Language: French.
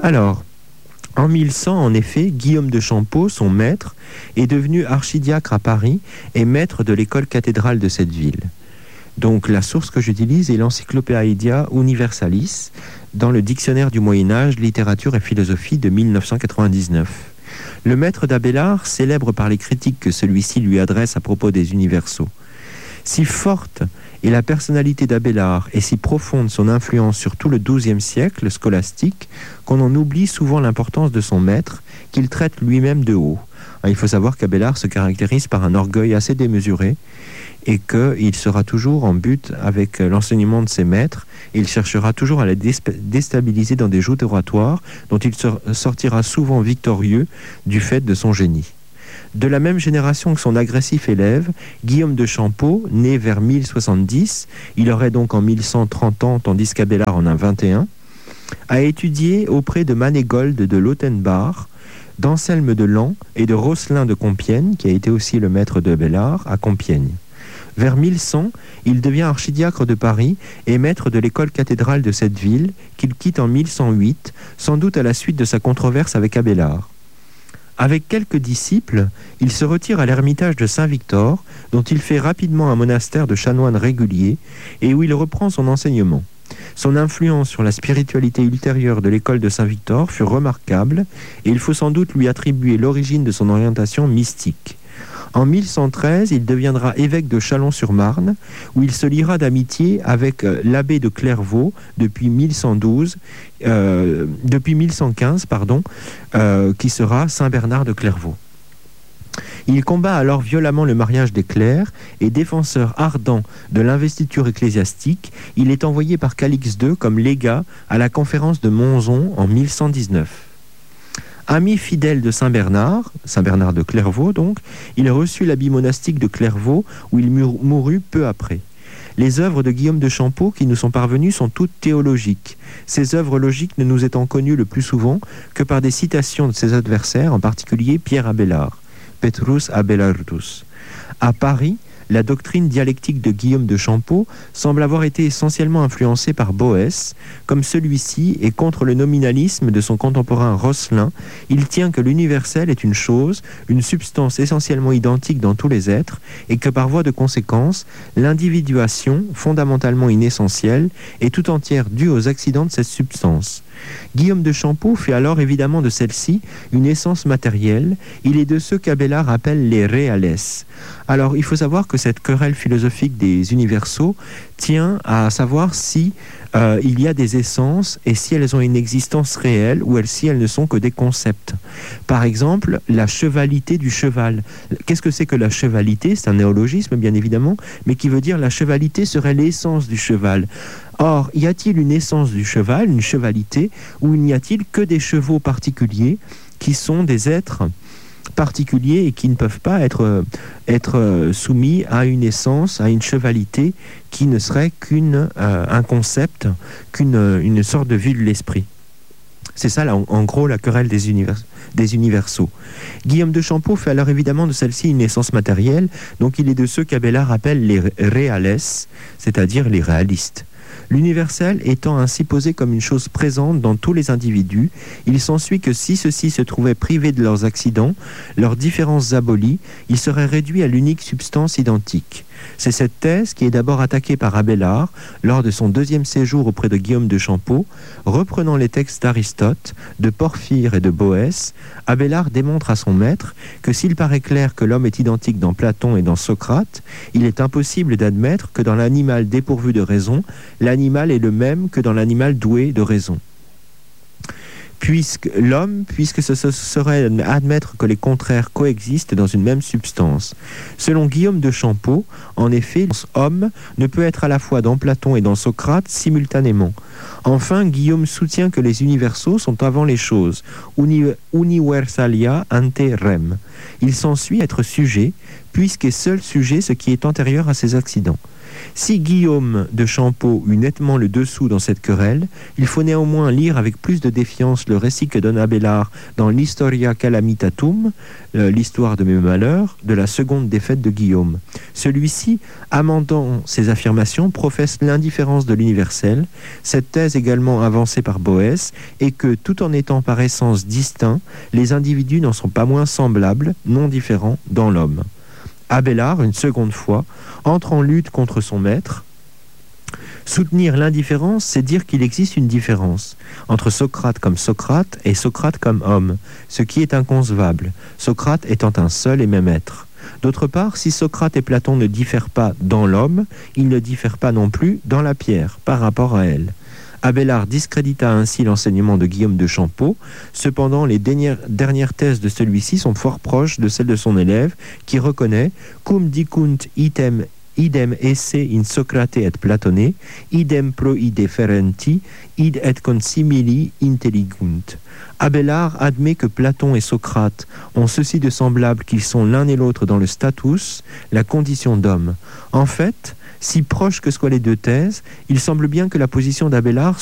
Alors, en 1100, en effet, Guillaume de Champeaux, son maître, est devenu archidiacre à Paris et maître de l'école cathédrale de cette ville. Donc la source que j'utilise est l'Encyclopædia Universalis dans le dictionnaire du Moyen-Âge, littérature et philosophie de 1999. Le maître d'Abélard célèbre par les critiques que celui-ci lui adresse à propos des universaux. Si forte est la personnalité d'Abélard et si profonde son influence sur tout le XIIe siècle scolastique qu'on en oublie souvent l'importance de son maître, qu'il traite lui-même de haut. Il faut savoir qu'Abélard se caractérise par un orgueil assez démesuré et qu'il sera toujours en but avec l'enseignement de ses maîtres. Il cherchera toujours à les déstabiliser dans des joutes oratoires dont il sortira souvent victorieux du fait de son génie. De la même génération que son agressif élève, Guillaume de Champeaux, né vers 1070, il aurait donc en 1130 ans, tandis qu'Abélard en a 21, a étudié auprès de Manégold de Lautenbach, d'Anselme de Laon et de Rosselin de Compiègne, qui a été aussi le maître d'Abélard à Compiègne. Vers 1100, il devient archidiacre de Paris et maître de l'école cathédrale de cette ville, qu'il quitte en 1108, sans doute à la suite de sa controverse avec Abélard. Avec quelques disciples, il se retire à l'ermitage de Saint-Victor, dont il fait rapidement un monastère de chanoines réguliers et où il reprend son enseignement. Son influence sur la spiritualité ultérieure de l'école de Saint-Victor fut remarquable et il faut sans doute lui attribuer l'origine de son orientation mystique. En 1113, il deviendra évêque de Châlons-sur-Marne, où il se liera d'amitié avec l'abbé de Clairvaux depuis 1115, qui sera Saint Bernard de Clairvaux. Il combat alors violemment le mariage des clercs et défenseur ardent de l'investiture ecclésiastique, il est envoyé par Calix II comme légat à la conférence de Monzon en 1119. Ami fidèle de Saint Bernard de Clairvaux donc, il reçut l'habit monastique de Clairvaux où il mourut peu après. Les œuvres de Guillaume de Champeaux qui nous sont parvenues sont toutes théologiques, ces œuvres logiques ne nous étant connues le plus souvent que par des citations de ses adversaires, en particulier Pierre Abélard, Petrus Abelardus. À Paris, la doctrine dialectique de Guillaume de Champeaux semble avoir été essentiellement influencée par Boès. Comme celui-ci est contre le nominalisme de son contemporain Rosselin, il tient que l'universel est une chose, une substance essentiellement identique dans tous les êtres, et que par voie de conséquence, l'individuation, fondamentalement inessentielle, est tout entière due aux accidents de cette substance. Guillaume de Champeaux fait alors évidemment de celle-ci une essence matérielle. Il est de ceux qu'Abélard appelle les reales. Alors il faut savoir que cette querelle philosophique des universaux tient à savoir si il y a des essences et si elles ont une existence réelle ou si elles ne sont que des concepts. Par exemple, la chevalité du cheval. Qu'est-ce que c'est que la chevalité? C'est un néologisme bien évidemment, mais qui veut dire la chevalité serait l'essence du cheval. Or, y a-t-il une essence du cheval, une chevalité, ou n'y a-t-il que des chevaux particuliers qui sont des êtres particuliers et qui ne peuvent pas être soumis à une essence, à une chevalité qui ne serait qu'un concept, une sorte de vue de l'esprit. C'est ça, là, en gros, la querelle des universaux. Guillaume de Champeaux fait alors évidemment de celle-ci une essence matérielle, donc il est de ceux qu'Abélard appelle les reales, c'est-à-dire les réalistes. L'universel étant ainsi posé comme une chose présente dans tous les individus, il s'ensuit que si ceux-ci se trouvaient privés de leurs accidents, leurs différences abolies, ils seraient réduits à l'unique substance identique. C'est cette thèse qui est d'abord attaquée par Abélard lors de son deuxième séjour auprès de Guillaume de Champeaux. Reprenant les textes d'Aristote, de Porphyre et de Boès, Abélard démontre à son maître que s'il paraît clair que l'homme est identique dans Platon et dans Socrate, il est impossible d'admettre que dans l'animal dépourvu de raison, l'animal est le même que dans l'animal doué de raison. Puisque ce serait admettre que les contraires coexistent dans une même substance. Selon Guillaume de Champeaux, en effet, homme ne peut être à la fois dans Platon et dans Socrate simultanément. Enfin, Guillaume soutient que les universaux sont avant les choses, universalia ante rem. Il s'ensuit être sujet, puisqu'est seul sujet ce qui est antérieur à ses accidents. Si Guillaume de Champeaux eut nettement le dessous dans cette querelle, il faut néanmoins lire avec plus de défiance le récit que donne Abélard dans l'Historia Calamitatum, l'histoire de mes malheurs, de la seconde défaite de Guillaume. Celui-ci, amendant ses affirmations, professe l'indifférence de l'universel, cette thèse également avancée par Boès, et que, tout en étant par essence distincts, les individus n'en sont pas moins semblables, non différents, dans l'homme. Abélard, une seconde fois, entre en lutte contre son maître. Soutenir l'indifférence, c'est dire qu'il existe une différence entre Socrate comme Socrate et Socrate comme homme, ce qui est inconcevable, Socrate étant un seul et même être. D'autre part, si Socrate et Platon ne diffèrent pas dans l'homme, ils ne diffèrent pas non plus dans la pierre, par rapport à elle. Abélard discrédita ainsi l'enseignement de Guillaume de Champeaux. Cependant, les dernières thèses de celui-ci sont fort proches de celles de son élève, qui reconnaît « cum dicunt idem esse in Socrate et Platone, idem pro ide ferenti, id et consimili inteligunt ». Abélard admet que Platon et Socrate ont ceci de semblable qu'ils sont l'un et l'autre dans le status, la condition d'homme. En fait, si proches que soient les deux thèses, il semble bien que la position d'Abélard